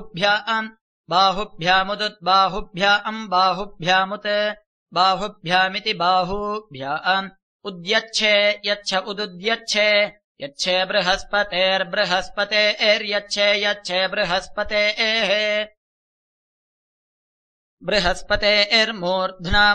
बाहुभ्यामुदुद्बाहुभ्याम् बाहुभ्यामुत् बाहुभ्यामिति बाहुभ्याम् उद्यच्छे यच्छ उदुद्यच्छे यच्छे बृहस्पतेर्बृहस्पतेर्यच्छे यच्छे बृहस्पतेः बृहस्पतेर्मूर्ध्ना